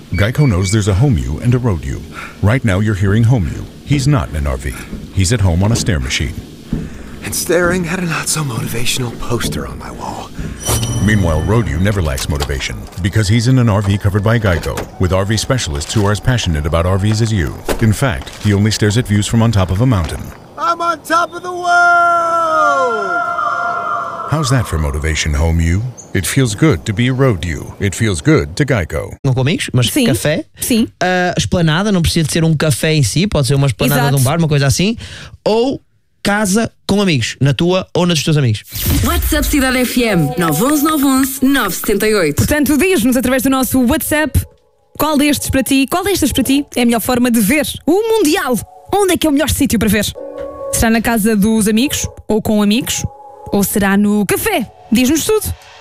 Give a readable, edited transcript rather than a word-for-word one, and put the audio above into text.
Geico knows there's a home you and a road you. Right now you're hearing home you. He's not in an RV. He's at home on a stair machine. And staring at a not-so-motivational poster on my wall. Meanwhile, road you never lacks motivation because he's in an RV covered by Geico with RV specialists who are as passionate about RVs as you. In fact, he only stares at views from on top of a mountain. I'm on top of the world! How's that for motivation, home you? It feels good to be a road you. It feels good to Geico. Não com amigos, mas Sim. café. Sim. Esplanada, não precisa de ser um café em si, pode ser uma esplanada Exato. de um bar, uma coisa assim. Ou casa com amigos, na tua ou nos teus amigos. WhatsApp Cidade FM 911 911 978. Portanto, diz-nos através do nosso WhatsApp qual destas para ti é a melhor forma de ver o Mundial. Onde é que é o melhor sítio para ver? Será na casa dos amigos ou com amigos? Ou será no café? Diz-nos tudo.